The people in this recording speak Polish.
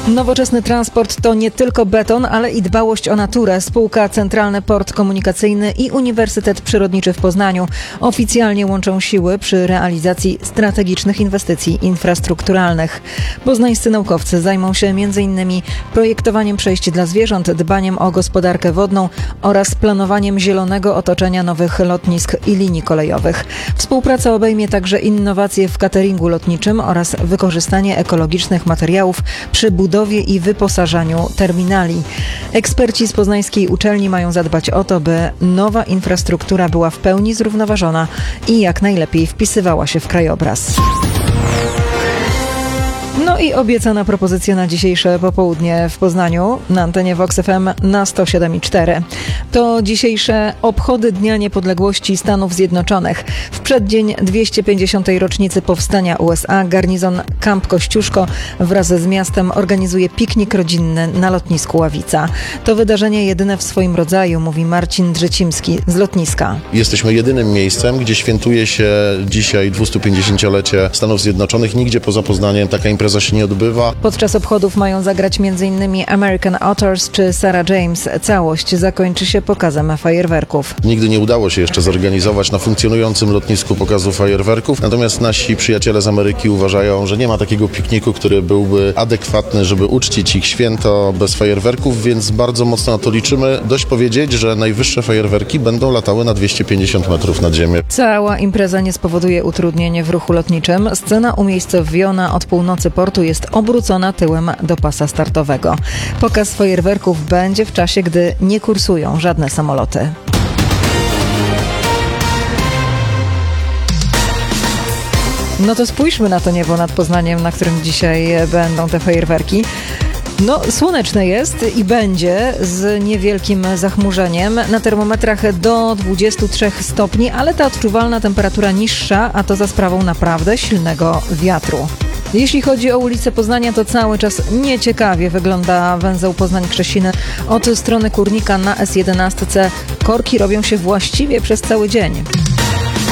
Nowoczesny transport to nie tylko beton, ale i dbałość o naturę. Spółka Centralny Port Komunikacyjny i Uniwersytet Przyrodniczy w Poznaniu oficjalnie łączą siły przy realizacji strategicznych inwestycji infrastrukturalnych. Poznańscy naukowcy zajmą się m.in. projektowaniem przejść dla zwierząt, dbaniem o gospodarkę wodną oraz planowaniem zielonego otoczenia nowych lotnisk i linii kolejowych. Współpraca obejmie także innowacje w cateringu lotniczym oraz wykorzystanie ekologicznych materiałów przy budowie i wyposażaniu terminali. Eksperci z poznańskiej uczelni mają zadbać o to, by nowa infrastruktura była w pełni zrównoważona i jak najlepiej wpisywała się w krajobraz. No i obiecana propozycja na dzisiejsze popołudnie w Poznaniu na antenie Vox FM na 107,4. To dzisiejsze obchody Dnia Niepodległości Stanów Zjednoczonych. W przeddzień 250. rocznicy powstania USA garnizon Camp Kościuszko wraz z miastem organizuje piknik rodzinny na lotnisku Ławica. To wydarzenie jedyne w swoim rodzaju, mówi Marcin Drzecimski z lotniska. Jesteśmy jedynym miejscem, gdzie świętuje się dzisiaj 250-lecie Stanów Zjednoczonych. Nigdzie poza Poznaniem taka impreza się nie odbywa. Podczas obchodów mają zagrać m.in. American Authors czy Sarah James. Całość zakończy się pokazem fajerwerków. Nigdy nie udało się jeszcze zorganizować na funkcjonującym lotnisku pokazu fajerwerków, natomiast nasi przyjaciele z Ameryki uważają, że nie ma takiego pikniku, który byłby adekwatny, żeby uczcić ich święto bez fajerwerków, więc bardzo mocno na to liczymy. Dość powiedzieć, że najwyższe fajerwerki będą latały na 250 metrów nad ziemię. Cała impreza nie spowoduje utrudnień w ruchu lotniczym. Scena umiejscowiona od północy portu jest obrócona tyłem do pasa startowego. Pokaz fajerwerków będzie w czasie, gdy nie kursują żadne samoloty. No to spójrzmy na to niebo nad Poznaniem, na którym dzisiaj będą te fajerwerki. No, słoneczne jest i będzie z niewielkim zachmurzeniem. Na termometrach do 23 stopni, ale ta odczuwalna temperatura niższa, a to za sprawą naprawdę silnego wiatru. Jeśli chodzi o ulicę Poznania, to cały czas nieciekawie wygląda węzeł Poznań-Krzesiny. Od strony Kurnika na S11 korki robią się właściwie przez cały dzień.